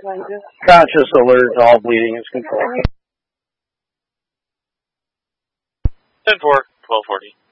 Conscious alert, all bleeding is controlled. 10-4, 1240.